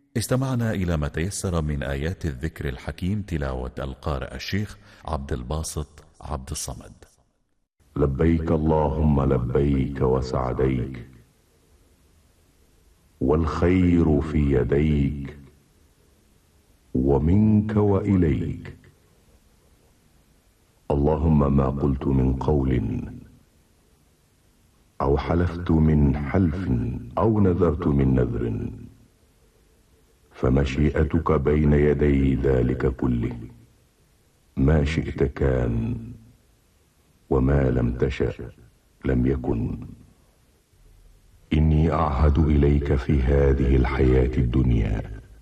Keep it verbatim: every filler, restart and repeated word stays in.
استمعنا إلى ما تيسر من آيات الذكر الحكيم، تلاوة القارئ الشيخ عبد الباسط عبد الصمد. لبيك اللهم لبيك وسعديك، والخير في يديك، ومنك وإليك. اللهم ما قلت من قول أو حلفت من حلف أو نذرت من نذر، فمشيئتك بين يدي ذلك كله، ما شئت كان، وما لم تشأ لم يكن. إني أعهد إليك في هذه الحياة الدنيا